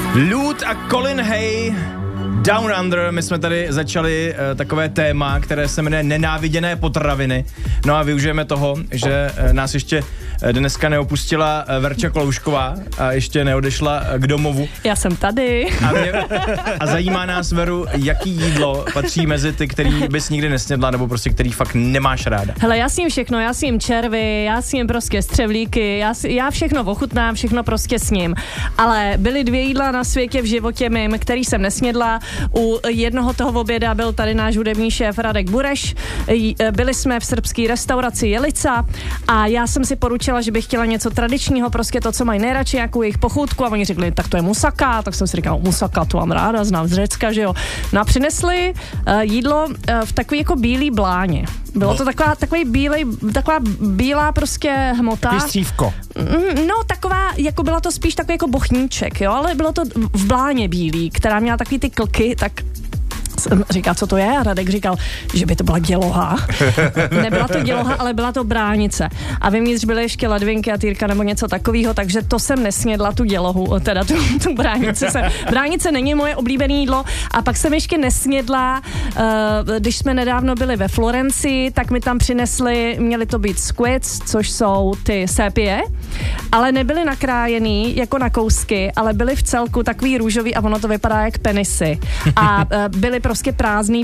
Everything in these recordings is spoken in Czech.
Lud a Colin Hay, Down Under. My jsme tady začali takové téma, které se jmenuje nenáviděné potraviny. No a využijeme toho, že nás ještě dneska Verča Kloušková a ještě neodešla k domovu. Já jsem tady. A zajímá nás, Veru, jaký jídlo patří mezi ty, který bys nikdy nesnědla, nebo prostě který fakt nemáš ráda. Hele, já sním všechno, já sním červy, já sním prostě střevlíky, já všechno ochutnám, všechno prostě sním. Ale byly 2 jídla na světě v životě mým, který jsem nesnědla. U jednoho toho oběda byl tady náš hudební šéf Radek Bureš. Byli jsme v srbské restauraci Jelica a já jsem si poručila, že bych chtěla něco tradičního, prostě to, co mají nejradši, jakou jejich pochůdku, a oni řekli, tak to je musaka, tak jsem si říkala, musaka, to mám ráda, znám z Řecka, že jo. No a přinesli jídlo v takový jako bílý bláně. Bylo to taková bílá prostě hmota. Takový střívko. No, taková, jako byla to spíš takový jako bochníček, jo, ale bylo to v bláně bílý, která měla takový ty klky, tak říká, co to je? A Radek říkal, že by to byla děloha. Nebyla to děloha, ale byla to bránice. A vevnitř byly ještě ledvinky a týrka nebo něco takového, takže to jsem nesnědla, tu dělohu, teda tu bránici. Bránice není moje oblíbené jídlo. A pak jsem ještě nesnědla, když jsme nedávno byli ve Florencii, tak mi tam přinesli, měly to být squids, což jsou ty sépie, ale nebyly nakrájený jako na kousky, ale byly v celku takový růžový a ono to vypadá jak penisy. A byly prostě prázdný,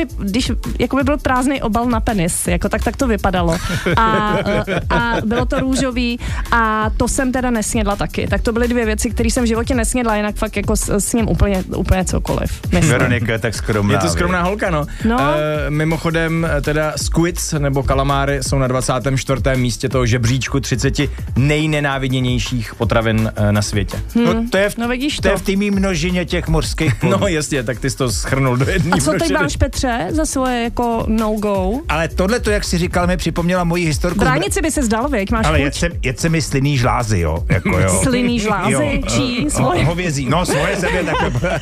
jakoby byl prázdný obal na penis, jako tak to vypadalo. A bylo to růžový a to jsem teda nesnědla taky. Tak to byly 2 věci, které jsem v životě nesnědla, jinak fakt jako s ním úplně cokoliv. Veronika je tak skromná. Je to skromná holka, no. Mimochodem teda squids nebo kalamáry jsou na 24. místě toho žebříčku 30 nejnenáviděnějších potravin na světě. To je v týmí množině těch mořských plodů. No jasně, tak ty jsi to schrnul do jedné. A co teď máš, Petře, za svoje jako no-go? Ale tohle, jak jsi říkal, mi připomněla moji historku. Bránici by se zdal, věď, máš ale jet se mi slynný žlázy, jo. Jako, jo. Slynný žlázy? Čí? Svoje? Hovězí. No, svoje jsem je takhle.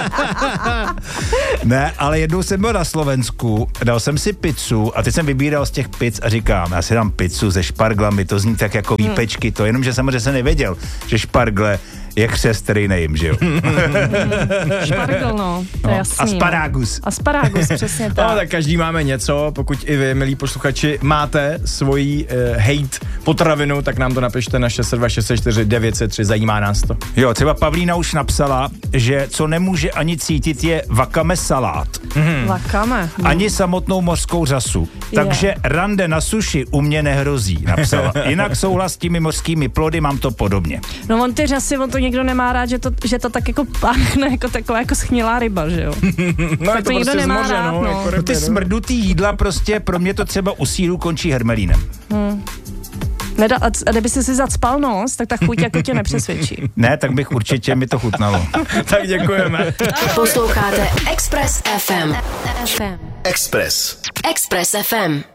Ne, ale jednou jsem byl na Slovensku, dal jsem si pizzu a teď jsem vybíral z těch pizz a říkám, já si dám pizzu se šparglami, to zní tak jako výpečky, to jenom, že samozřejmě jsem nevěděl, že špargle je křest, který nejím, že jo? Špargl, no, to je jasný. Asparagus. Asparagus, přesně tak. No, tak každý máme něco, pokud i vy, milí posluchači, máte svoji hate potravinu, tak nám to napište na 626 903, zajímá nás to. Jo, třeba Pavlína už napsala, že co nemůže ani cítit je wakame salát. Wakame. Ani samotnou mořskou řasu. Takže rande na suši u mě nehrozí, napsala. Jinak souhlas s těmi mořskými plody, mám to podobně. No on ty řasy, on to někdo nemá rád, že to tak jako páchne jako taková jako schnilá ryba, že jo? No tak to někdo prostě nemá z moře, rád, no. Jako ryby, ty smrdutý jídla prostě, pro mě to třeba u sýru končí hermelínem. A kdyby si zacpal nos, tak ta chuť jako tě nepřesvědčí. Ne, tak bych určitě, mi to chutnalo. Tak děkujeme. Posloucháte Express FM. Express FM.